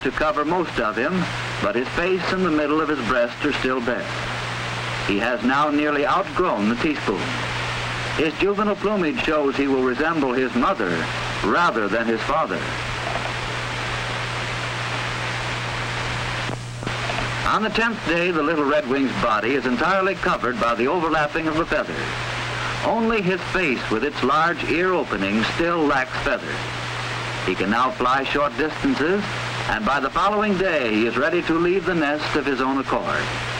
to cover most of him, but his face and the middle of his breast are still bare. He has now nearly outgrown the teaspoon. His juvenile plumage shows he will resemble his mother rather than his father. On the 10th day, the little redwing's body is entirely covered by the overlapping of the feathers. Only his face with its large ear opening still lacks feathers. He can now fly short distances, and by the following day he is ready to leave the nest of his own accord.